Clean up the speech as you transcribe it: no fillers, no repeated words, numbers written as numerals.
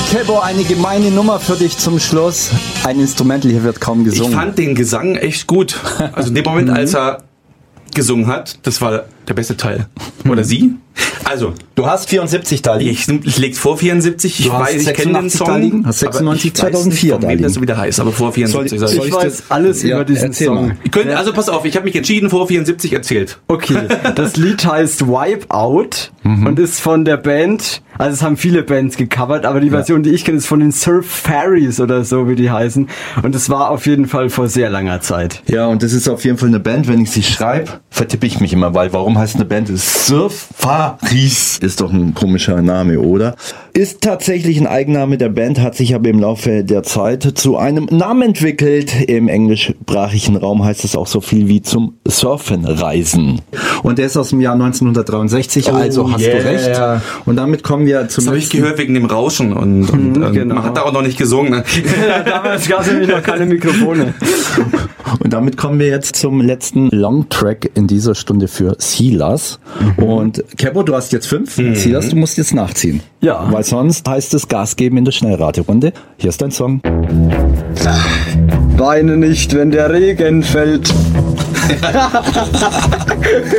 Kebo, eine gemeine Nummer für dich zum Schluss. Ein Instrumental, hier wird kaum gesungen. Ich fand den Gesang echt gut. Also in dem Moment, als er gesungen hat, das war der beste Teil. Oder sie? Also, Du hast 74 da liegen. ich leg's vor 74, ich Du hast weiß, ich kenne den 86 Song. da liegen, hast 96, aber ich weiß 2004 nicht, da von wem liegen. das so wieder heißt, aber vor 74 Soll sag ich ich. Ich weiß alles Ja, über diesen erzähl Song. mal. Also pass auf, ich habe mich entschieden, vor 74 erzählt. Okay, das Lied heißt Wipeout und ist von der Band, also es haben viele Bands gecovert, aber die Version, die ich kenne, ist von den Surf Fairies oder so, wie die heißen. Und es war auf jeden Fall vor sehr langer Zeit. Ja, und das ist auf jeden Fall eine Band, wenn ich sie schreibe, vertippe ich mich immer, weil warum heißt eine Band? Surf Faris. Ist doch ein komischer Name, oder? Ist tatsächlich ein Eigenname der Band, hat sich aber im Laufe der Zeit zu einem Namen entwickelt. Im englischsprachigen Raum heißt es auch so viel wie zum Surfen reisen. Und der ist aus dem Jahr 1963, also hast du recht. Und damit kommen wir zum Das habe ich gehört wegen dem Rauschen und genau. man hat da auch noch nicht gesungen. Ne? Damals gab es nämlich noch keine Mikrofone. Und damit kommen wir jetzt zum letzten Longtrack in dieser Stunde für Silas. Und Kebo, du hast jetzt 5. Silas, du musst jetzt nachziehen. Ja. Weil sonst heißt es Gas geben in der Schnellraterunde. Hier ist dein Song. Weine nicht, wenn der Regen fällt.